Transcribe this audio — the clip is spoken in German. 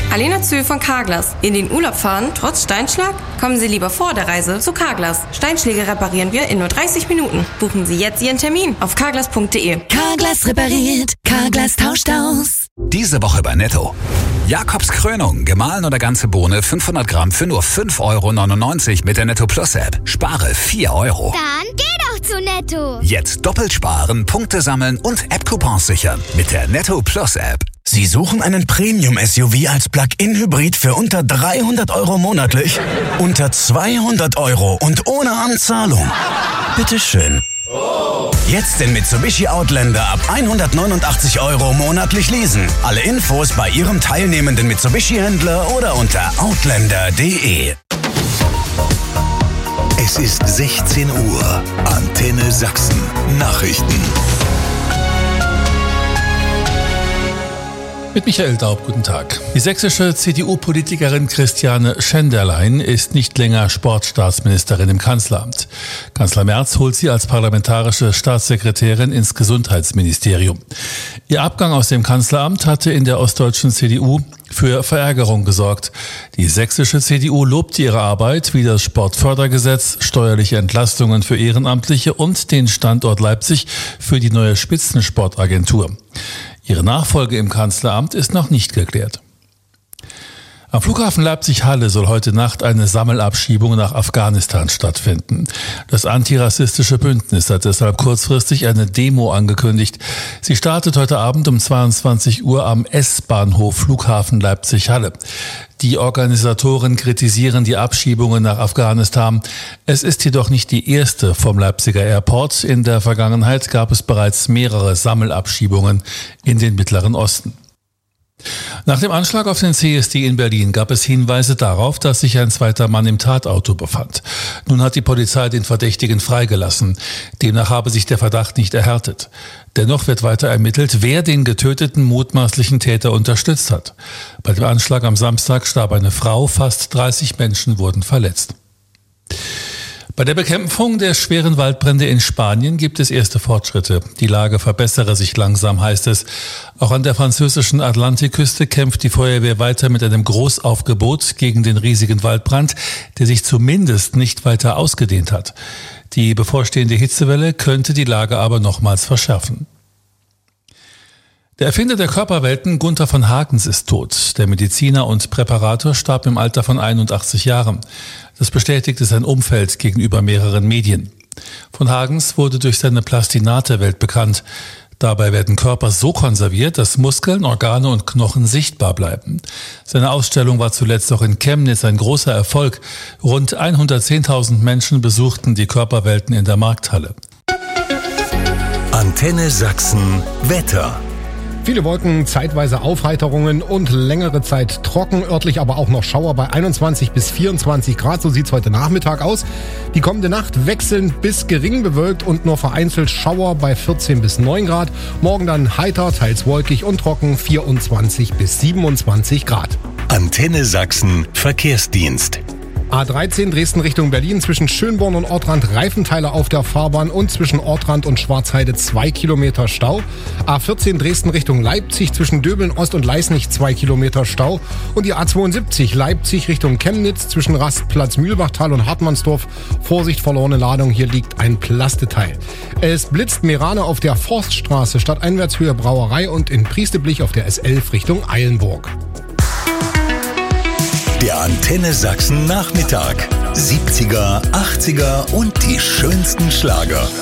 Alena Zöhl von Carglass. In den Urlaub fahren, trotz Steinschlag? Kommen Sie lieber vor der Reise zu Carglass. Steinschläge reparieren wir in nur 30 Minuten. Buchen Sie jetzt Ihren Termin auf carglass.de. Carglass repariert, Carglass tauscht aus. Diese Woche bei Netto. Jakobs Krönung, gemahlen oder ganze Bohne, 500 Gramm für nur 5,99 € mit der Netto Plus App. Spare 4 €. Dann geh doch zu Netto. Jetzt doppelt sparen, Punkte sammeln und App-Coupons sichern mit der Netto Plus App. Sie suchen einen Premium-SUV als Plug-in-Hybrid für unter 300 € monatlich? Unter 200 € und ohne Anzahlung? Bitteschön. Jetzt den Mitsubishi Outlander ab 189 € monatlich leasen. Alle Infos bei Ihrem teilnehmenden Mitsubishi-Händler oder unter outlander.de. Es ist 16 Uhr. Antenne Sachsen. Nachrichten. Mit Michael Daub, guten Tag. Die sächsische CDU-Politikerin Christiane Schenderlein ist nicht länger Sportstaatsministerin im Kanzleramt. Kanzler Merz holt sie als parlamentarische Staatssekretärin ins Gesundheitsministerium. Ihr Abgang aus dem Kanzleramt hatte in der ostdeutschen CDU für Verärgerung gesorgt. Die sächsische CDU lobte ihre Arbeit wie das Sportfördergesetz, steuerliche Entlastungen für Ehrenamtliche und den Standort Leipzig für die neue Spitzensportagentur. Ihre Nachfolge im Kanzleramt ist noch nicht geklärt. Am Flughafen Leipzig-Halle soll heute Nacht eine Sammelabschiebung nach Afghanistan stattfinden. Das antirassistische Bündnis hat deshalb kurzfristig eine Demo angekündigt. Sie startet heute Abend um 22 Uhr am S-Bahnhof Flughafen Leipzig-Halle. Die Organisatoren kritisieren die Abschiebungen nach Afghanistan. Es ist jedoch nicht die erste vom Leipziger Airport. In der Vergangenheit gab es bereits mehrere Sammelabschiebungen in den Mittleren Osten. Nach dem Anschlag auf den CSD in Berlin gab es Hinweise darauf, dass sich ein zweiter Mann im Tatauto befand. Nun hat die Polizei den Verdächtigen freigelassen. Demnach habe sich der Verdacht nicht erhärtet. Dennoch wird weiter ermittelt, wer den getöteten mutmaßlichen Täter unterstützt hat. Bei dem Anschlag am Samstag starb eine Frau, fast 30 Menschen wurden verletzt. Bei der Bekämpfung der schweren Waldbrände in Spanien gibt es erste Fortschritte. Die Lage verbessere sich langsam, heißt es. Auch an der französischen Atlantikküste kämpft die Feuerwehr weiter mit einem Großaufgebot gegen den riesigen Waldbrand, der sich zumindest nicht weiter ausgedehnt hat. Die bevorstehende Hitzewelle könnte die Lage aber nochmals verschärfen. Der Erfinder der Körperwelten, Gunther von Hagens, ist tot. Der Mediziner und Präparator starb im Alter von 81 Jahren. Das bestätigte sein Umfeld gegenüber mehreren Medien. Von Hagens wurde durch seine Plastinate weltbekannt. Dabei werden Körper so konserviert, dass Muskeln, Organe und Knochen sichtbar bleiben. Seine Ausstellung war zuletzt auch in Chemnitz ein großer Erfolg. Rund 110.000 Menschen besuchten die Körperwelten in der Markthalle. Antenne Sachsen Wetter. Viele Wolken, zeitweise Aufheiterungen und längere Zeit trocken, örtlich aber auch noch Schauer bei 21 bis 24 Grad. So sieht's heute Nachmittag aus. Die kommende Nacht wechselnd bis gering bewölkt und nur vereinzelt Schauer bei 14 bis 9 Grad. Morgen dann heiter, teils wolkig und trocken, 24 bis 27 Grad. Antenne Sachsen Verkehrsdienst. A13 Dresden Richtung Berlin, zwischen Schönborn und Ortrand Reifenteile auf der Fahrbahn und zwischen Ortrand und Schwarzheide 2 Kilometer Stau. A14 Dresden Richtung Leipzig, zwischen Döbeln Ost und Leisnig 2 Kilometer Stau. Und die A72 Leipzig Richtung Chemnitz, zwischen Rastplatz Mühlbachtal und Hartmannsdorf. Vorsicht, verlorene Ladung, hier liegt ein Plasteteil. Es blitzt Merane auf der Forststraße, stadteinwärts Höhe Brauerei und in Priesteblich auf der S11 Richtung Eilenburg. Der Antenne Sachsen Nachmittag. 70er, 80er und die schönsten Schlager.